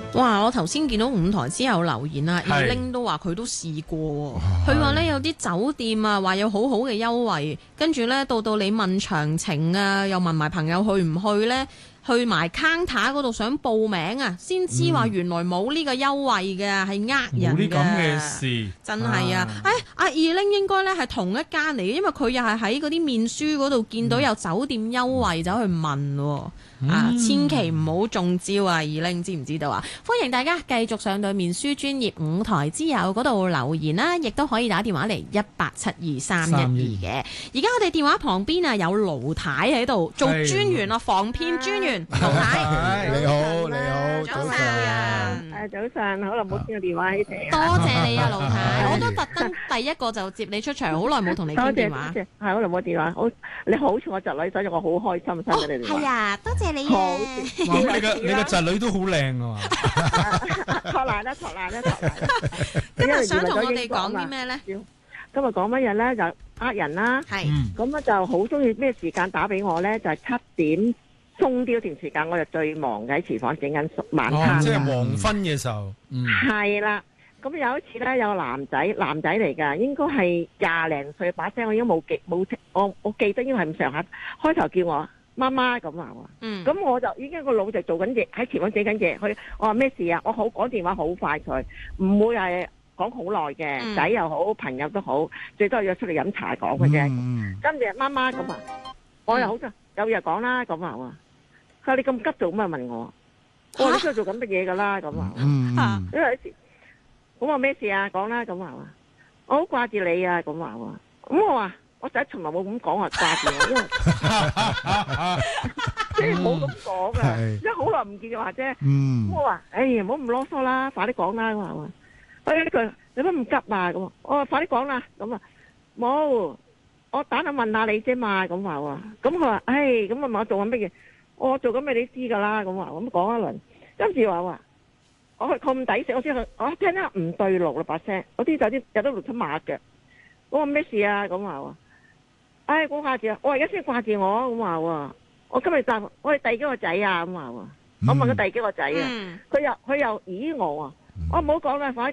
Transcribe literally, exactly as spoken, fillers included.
哇！我頭先見到五台之後留言啊，二拎都話佢都試過，佢話呢有啲酒店啊話有好好嘅優惠，跟住呢，到到你問詳情啊，又問埋朋友去唔去呢？去埋 counter 嗰度想報名啊，先知話原來冇呢個優惠嘅，係呃人嘅。冇啲咁嘅事，真係啊！誒、啊，阿二拎應該咧係同一間嚟嘅，因為佢又係喺嗰啲面書嗰度見到有酒店優惠，走、嗯、去問喎。啊，千祈唔好中招啊！二拎知唔知道啊？歡迎大家繼續上到面書專頁五台之友嗰度留言啦，亦都可以打電話嚟一八七二三一二嘅。而家我哋電話旁邊啊有盧太喺度做專員啊，防騙專員盧太。 你好，你好， 早晨啊！ 誒，早晨，好耐冇見過電話， 多謝你啊，盧太，我都特登第一個就接你出場，好耐冇同你傾電話。 係好耐冇電話，好你好似我侄女，所以我好開心聽你哋電話。 係啊，多謝你啊！ 哇，你個你個侄女都好靚啊！ 托賴啦，托賴啦，托賴。 今日想同我哋講啲咩咧？ 今日講乜嘢咧？就呃人啦。係。咁啊就好中意咩時間打俾我咧？就係七點鐘啲嗰段時間，我就最忙嘅喺廚房整緊晚餐。 哦，即係黃昏嘅時候。嗯。係啦。咁有一次咧，有個男仔，男仔嚟㗎，應該係廿零歲把聲，我已經冇記冇我我記得應該係咁上下。開頭叫我媽媽咁話喎。嗯。咁我就已經個腦就做緊嘢，喺廚房整緊嘢。佢我話咩事啊？我好講電話好快脆，唔會係講好耐嘅。仔又好，朋友都好，最多約出嚟飲茶講嘅啫。嗯。跟住媽媽咁話，我又好就有嘢講啦咁話喎。佢話你咁急做咩問我？我話你出去做緊乜嘢㗎啦咁話。嗯。因為咁話咩事啊？講啦咁話，我好掛住你啊！咁話喎，咁我話我仔從來冇咁講話掛住我，因為即係冇咁講啊，因為好耐唔見嘅話啫。咁我話，哎呀，唔好咁囉嗦啦，快啲講啦！咁話，哎佢你乜唔急啊？咁我話快啲講啦！咁啊冇，我打下問下你啫嘛。咁話喎，咁佢話，哎，咁啊問我做緊乜嘢？我做緊咩你知㗎啦？咁話咁講一輪，跟住話話。我係咁抵死，我先去，我聽得唔對路啦把聲，我啲有啲有得六七馬腳。我話咩事啊？咁話喎，唉，我掛住，我而家先掛住我咁話喎。我今日答我係第幾個仔啊？咁話喎，我問佢第幾個仔啊？佢又佢又咦我啊，我唔好講啦，快